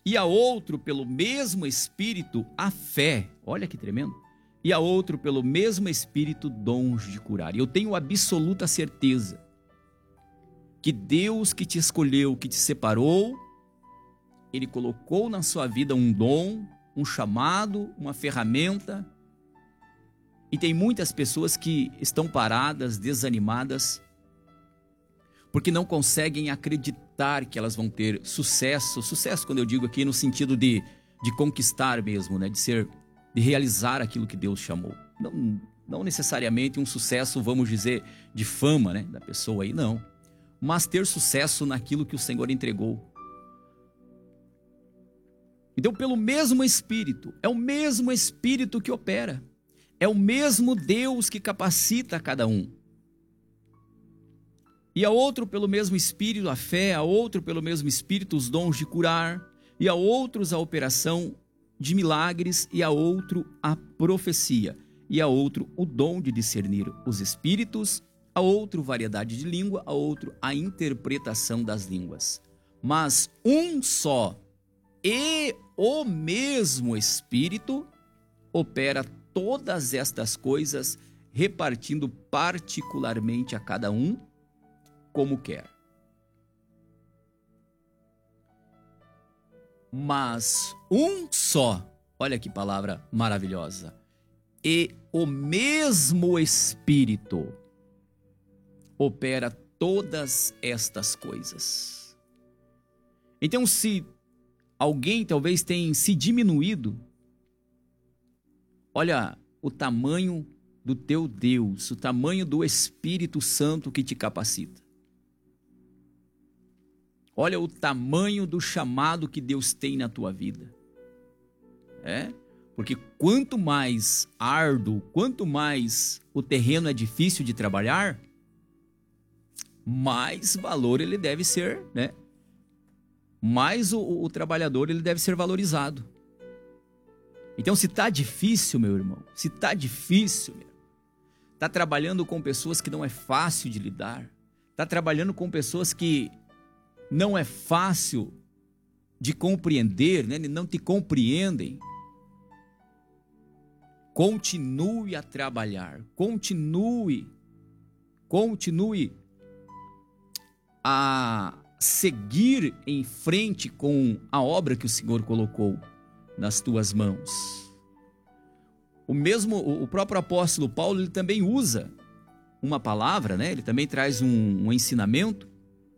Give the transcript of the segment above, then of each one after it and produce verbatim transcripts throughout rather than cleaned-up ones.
e a outro pelo mesmo Espírito a fé. Olha que tremendo. E a outro pelo mesmo Espírito dons de curar. E eu tenho absoluta certeza que Deus que te escolheu, que te separou, Ele colocou na sua vida um dom, um chamado, uma ferramenta. E tem muitas pessoas que estão paradas, desanimadas, porque não conseguem acreditar que elas vão ter sucesso. Sucesso, quando eu digo aqui, no sentido de, de conquistar mesmo, né? de, ser, de realizar aquilo que Deus chamou. Não, não necessariamente um sucesso, vamos dizer, de fama, né? da pessoa aí, não. Mas ter sucesso naquilo que o Senhor entregou. Então, pelo mesmo Espírito, é o mesmo Espírito que opera. É o mesmo Deus que capacita cada um. E a outro pelo mesmo Espírito a fé, a outro pelo mesmo Espírito os dons de curar, e a outros a operação de milagres, e a outro a profecia, e a outro o dom de discernir os espíritos, a outro variedade de língua, a outro a interpretação das línguas. Mas um só e o mesmo Espírito opera todas estas coisas, repartindo particularmente a cada um como quer. Mas um só, olha que palavra maravilhosa, e o mesmo Espírito opera todas estas coisas. Então, se alguém talvez tenha se diminuído, olha o tamanho do teu Deus, o tamanho do Espírito Santo que te capacita. Olha o tamanho do chamado que Deus tem na tua vida. É? Porque quanto mais árduo, quanto mais o terreno é difícil de trabalhar, mais valor ele deve ser, né? Mais o, o trabalhador ele deve ser valorizado. Então, se tá difícil, meu irmão, se tá difícil, meu, tá trabalhando com pessoas que não é fácil de lidar, tá trabalhando com pessoas que não é fácil de compreender, né? Não te compreendem. Continue a trabalhar, continue, continue a seguir em frente com a obra que o Senhor colocou nas tuas mãos. O mesmo, o próprio apóstolo Paulo, ele também usa uma palavra, né? Ele também traz um, um ensinamento.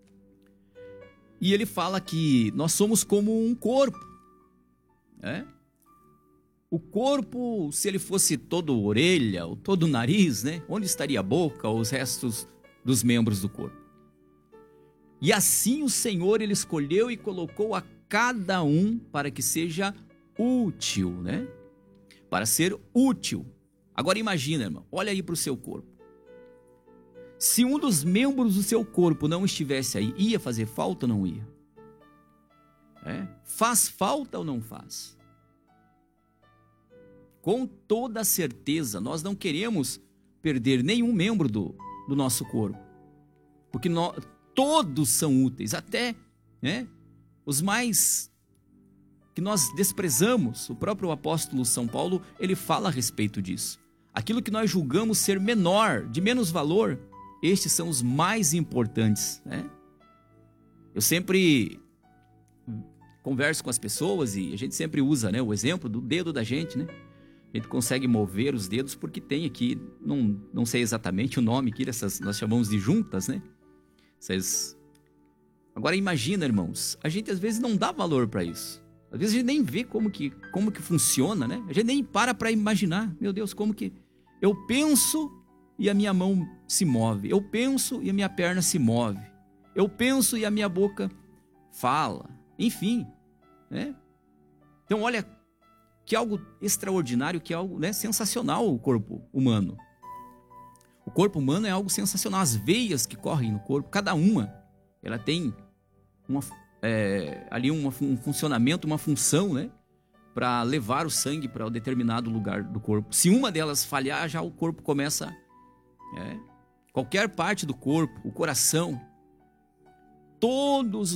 E ele fala que nós somos como um corpo, né? O corpo, se ele fosse todo orelha, ou todo nariz, né? Onde estaria a boca ou os restos dos membros do corpo? E assim o Senhor, ele escolheu e colocou a cada um para que seja útil, né? Para ser útil. Agora imagina, irmão, olha aí para o seu corpo. Se um dos membros do seu corpo não estivesse aí, ia fazer falta ou não ia? É? Faz falta ou não faz? Com toda certeza, nós não queremos perder nenhum membro do, do nosso corpo. Porque nós, todos são úteis, até, né, os mais que nós desprezamos. O próprio apóstolo São Paulo, ele fala a respeito disso. Aquilo que nós julgamos ser menor, de menos valor, estes são os mais importantes, né? Eu sempre converso com as pessoas e a gente sempre usa, né, o exemplo do dedo da gente, né? A gente consegue mover os dedos porque tem aqui, não, não sei exatamente o nome aqui dessas, nós chamamos de juntas, né? Essas... Agora imagina, irmãos, a gente às vezes não dá valor para isso. Às vezes a gente nem vê como que, como que funciona, né? A gente nem para para imaginar, meu Deus, como que eu penso e a minha mão se move. Eu penso e a minha perna se move. Eu penso e a minha boca fala. Enfim, né? Então olha que algo extraordinário, que algo, né, sensacional o corpo humano. O corpo humano é algo sensacional. As veias que correm no corpo, cada uma, ela tem uma, é, ali uma, um funcionamento, uma função, né, para levar o sangue para um determinado lugar do corpo. Se uma delas falhar, já o corpo começa... É, qualquer parte do corpo, o coração, todos